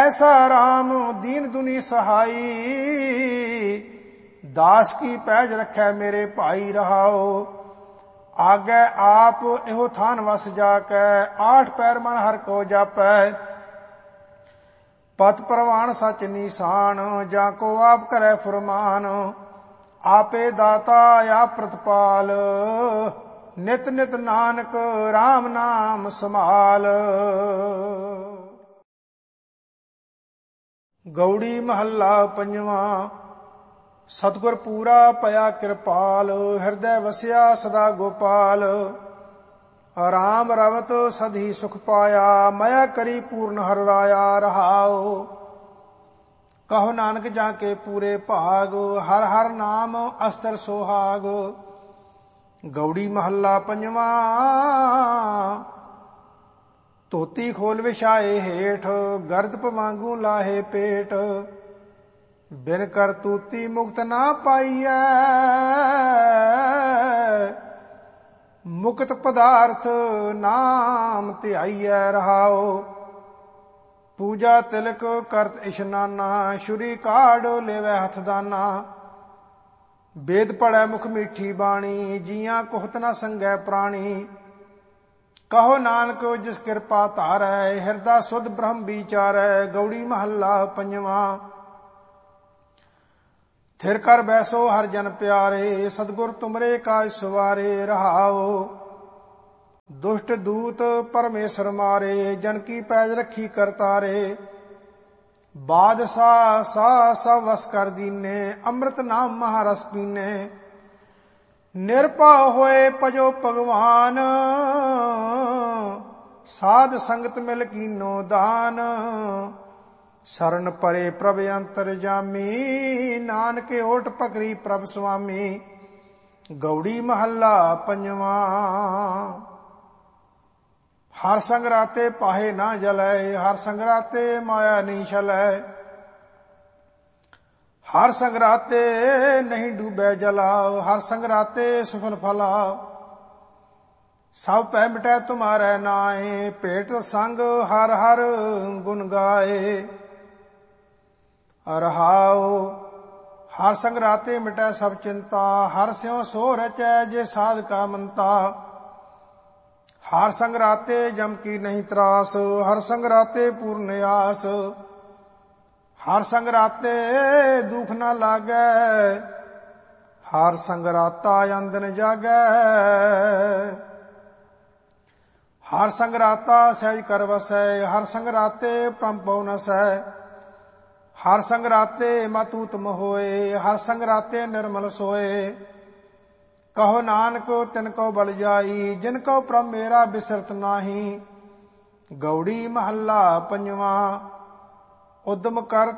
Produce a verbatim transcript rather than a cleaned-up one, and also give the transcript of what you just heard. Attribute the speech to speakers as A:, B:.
A: ऐसा राम दीन दुनी सहाई, दास की पैज रखै मेरे भाई रहाओ। आगे आप एहो थान वस जाकै, आठ पैर मन हर को जापै। पत प्रवान सच निशान, जाको आप करे फुरमान। आपे दाता आप प्रतिपाल, नित नित नानक राम नाम समाल। गौड़ी महला पंजवा। सतगुर पूरा पया कृपाल, हृदय वसिया सदा गोपाल। राम रवत सधी सुख पाया, मया करी पूर्ण हर राया रहाओ। कहो नानक जाके पूरे भाग, हर हर नाम अस्तर सोहाग। गौड़ी महला पंजवा। ਧੋਤੀ ਖੋਲ ਵਿਛਾਏ ਹੇਠ, ਗਰਦ ਪਵਾਂਗੂ ਲਾਹੇ ਪੇਟ। ਬਿਨ ਕਰਤੂਤੀ ਮੁਕਤ ਨਾ ਪਾਈਐ, ਮੁਕਤ ਪਦਾਰਥ ਨਾਮ ਧਿਆਈਐ ਰਹਾਓ। ਪੂਜਾ ਤਿਲਕ ਕਰਤ ਇਸ਼ਨਾਨਾ, ਸ਼ੁਰੀ ਕਾਢ ਲੇਵੈ ਹੱਥ ਦਾਨਾ। ਵੇਦ ਪੜੈ ਮੁਖ ਮੀਠੀ ਬਾਣੀ, ਜੀਆਂ ਕੁਹਤ ਨਾ ਸੰਗੈ ਪ੍ਰਾਣੀ। कहो नानक जिस कृपा धारै, हृदय शुद्ध ब्रह्म विचारै। गौड़ी महला पंजवा। थिर कर बैसो हर जन प्यारे, सतगुर तुमरे काज सवारे रहाओ। दुष्ट दूत परमेश्वर मारे, जन की पैज रखी करतारे। बादशाह सा सब वस कर दीने, अमृत नाम महारस पीने। ਨਿਰਭਉ ਹੋਏ ਭਜੋ ਭਗਵਾਨ, ਸਾਧ ਸੰਗਤ ਮਿਲ ਕੀਨੋ ਦਾਨ। ਸ਼ਰਨ ਪਰੇ ਪ੍ਰਭ ਅੰਤਰਜਾਮੀ, ਨਾਨਕ ਓਟ ਪਕਰੀ ਪ੍ਰਭ ਸੁਆਮੀ। ਗੌੜੀ ਮਹੱਲਾ ਪੰਜਵਾ। ਹਰ ਸੰਗ ਰਾਤੇ ਪਾਹੇ ਨਾ ਜਲੈ, ਹਰ ਸੰਗ ਰਾਤੇ ਮਾਇਆ ਨਹੀਂ ਛਲੈ। हर संगराते नहीं डूबे जलाओ, हर संगराते सफल फलाओ। सब पै मिटै तुम्हारे नाए, भेट संग हर हर गुण गाए रहाओ। हर संगराते मिटै सब चिंता, हर स्यों सो रचै जे साध का मनता। हर संगराते जम की नहीं त्रास, हर संगराते पूर्ण आस। हर संगराते दुख न लागै, हर संगराता अंदन जागै। हर संगराता सहज कर वसै, हर संगराते परम पौ नसै। हर संगराते मत उत्तम होए, हर संगराते निर्मल सोए। कहो नानक तिनको बल जाई, जिनको प्रभ मेरा बिसरत नाही। गौड़ी महला पंजवा। उद्यम कर